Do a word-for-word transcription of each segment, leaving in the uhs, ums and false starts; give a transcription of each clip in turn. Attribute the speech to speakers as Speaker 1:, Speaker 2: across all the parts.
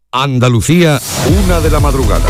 Speaker 1: Andalucía, una de la madrugada.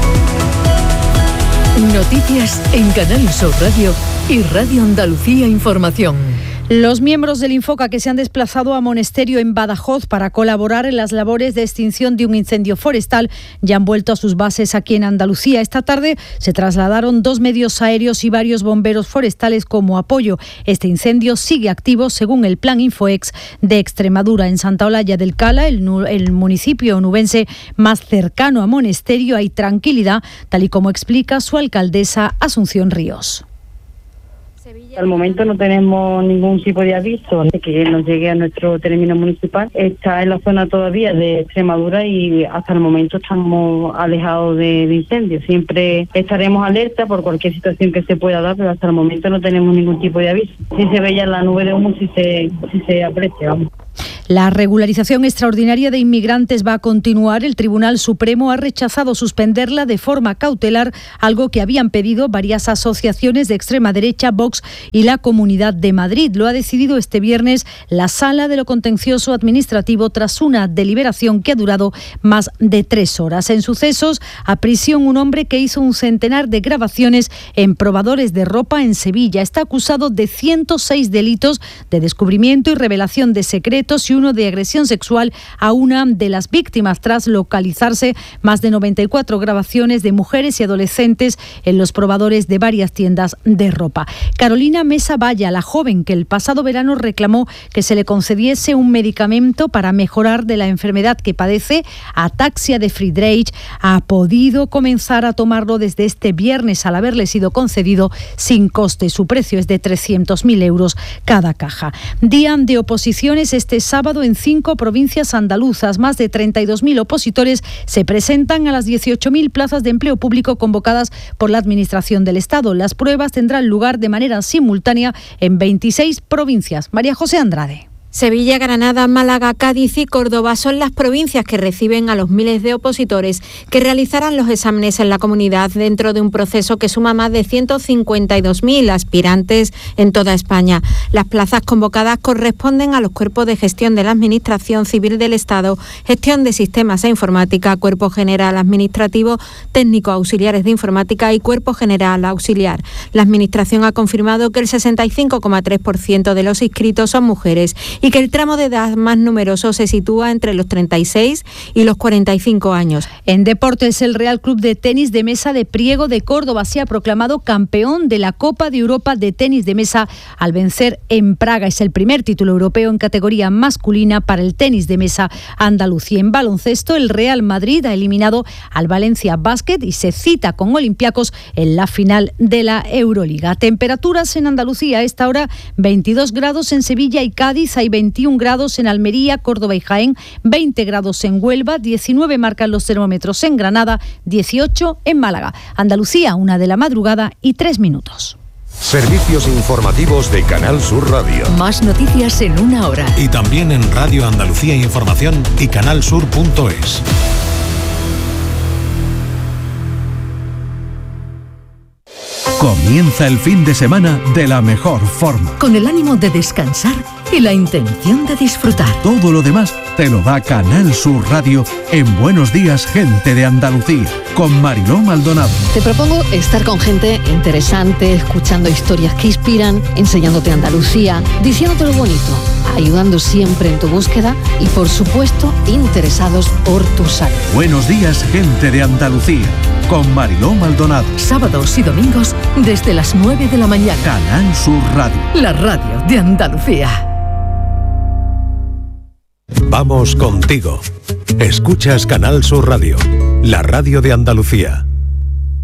Speaker 2: Noticias en Canal Sur Radio y Radio Andalucía Información.
Speaker 3: Los miembros del Infoca que se han desplazado a Monesterio en Badajoz para colaborar en las labores de extinción de un incendio forestal ya han vuelto a sus bases aquí en Andalucía. Esta tarde se trasladaron dos medios aéreos y varios bomberos forestales como apoyo. Este incendio sigue activo según el Plan Infoex de Extremadura. En Santa Olalla del Cala, el, el municipio onubense más cercano a Monesterio, hay tranquilidad, tal y como explica su alcaldesa Asunción Ríos.
Speaker 4: Al momento no tenemos ningún tipo de aviso de que nos llegue a nuestro término municipal. Está en la zona todavía de Extremadura y hasta el momento estamos alejados de, de incendios. Siempre estaremos alerta por cualquier situación que se pueda dar, pero hasta el momento no tenemos ningún tipo de aviso. Si se ve ya la nube de humo, si se, si se aprecia, vamos.
Speaker 3: La regularización extraordinaria de inmigrantes va a continuar. El Tribunal Supremo ha rechazado suspenderla de forma cautelar, algo que habían pedido varias asociaciones de extrema derecha, Vox y la Comunidad de Madrid. Lo ha decidido este viernes la Sala de lo Contencioso Administrativo tras una deliberación que ha durado más de tres horas. En sucesos, a prisión un hombre que hizo un centenar de grabaciones en probadores de ropa en Sevilla. Está acusado de ciento seis delitos de descubrimiento y revelación de secretos y uno de agresión sexual a una de las víctimas tras localizarse más de noventa y cuatro grabaciones de mujeres y adolescentes en los probadores de varias tiendas de ropa. Carolina Mesa Valla, la joven que el pasado verano reclamó que se le concediese un medicamento para mejorar de la enfermedad que padece, ataxia de Friedreich, ha podido comenzar a tomarlo desde este viernes al haberle sido concedido sin coste. Su precio es de trescientos mil euros cada caja. Día de oposiciones este sábado en cinco provincias andaluzas. Más de treinta y dos mil opositores se presentan a las dieciocho mil plazas de empleo público convocadas por la Administración del Estado. Las pruebas tendrán lugar de manera simultánea en veintiséis provincias. María José Andrade.
Speaker 5: Sevilla, Granada, Málaga, Cádiz y Córdoba son las provincias que reciben a los miles de opositores que realizarán los exámenes en la comunidad dentro de un proceso que suma más de ciento cincuenta y dos mil aspirantes en toda España. Las plazas convocadas corresponden a los cuerpos de gestión de la Administración Civil del Estado, gestión de sistemas e informática, cuerpo general administrativo, técnico auxiliares de informática y cuerpo general auxiliar. La Administración ha confirmado que el sesenta y cinco coma tres por ciento de los inscritos son mujeres y que el tramo de edad más numeroso se sitúa entre los treinta y seis y los cuarenta y cinco años.
Speaker 3: En deportes, el Real Club de Tenis de Mesa de Priego de Córdoba se ha proclamado campeón de la Copa de Europa de Tenis de Mesa al vencer en Praga. Es el primer título europeo en categoría masculina para el tenis de mesa andaluz. Y en baloncesto, el Real Madrid ha eliminado al Valencia Basket y se cita con Olympiacos en la final de la Euroliga. Temperaturas en Andalucía a esta hora: veintidós grados en Sevilla y Cádiz, hay veintiún grados en Almería, Córdoba y Jaén, veinte grados en Huelva, diecinueve marcan los termómetros en Granada, dieciocho en Málaga. Andalucía, una de la madrugada y tres minutos.
Speaker 1: Servicios informativos de Canal Sur Radio.
Speaker 2: Más noticias en una hora.
Speaker 6: Y también en Radio Andalucía Información y canal sur punto es.
Speaker 7: Comienza el fin de semana de la mejor forma.
Speaker 2: Con el ánimo de descansar y la intención de disfrutar.
Speaker 7: Todo lo demás te lo da Canal Sur Radio en Buenos Días, Gente de Andalucía, con Mariló Maldonado.
Speaker 2: Te propongo estar con gente interesante, escuchando historias que inspiran, enseñándote Andalucía, diciéndote lo bonito, ayudando siempre en tu búsqueda y, por supuesto, interesados por tu salud.
Speaker 7: Buenos Días, Gente de Andalucía, con Mariló Maldonado.
Speaker 2: Sábados y domingos desde las nueve de la mañana.
Speaker 7: Canal Sur Radio.
Speaker 2: La radio de Andalucía.
Speaker 6: Vamos contigo. Escuchas Canal Sur Radio, la radio de Andalucía.